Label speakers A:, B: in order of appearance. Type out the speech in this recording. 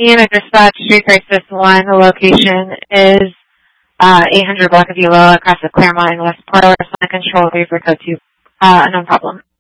A: EMS Dispatch, Street Crisis 1, the location is 800 block of Eula across the Claremont in West Portal. Respond control 3 for code 2. No problem.